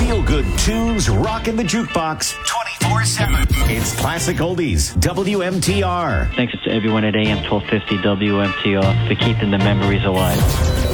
feel-good tunes rocking the jukebox 24/7. It's Classic Oldies, WMTR. Thanks to everyone at AM 1250 WMTR for keeping the memories alive.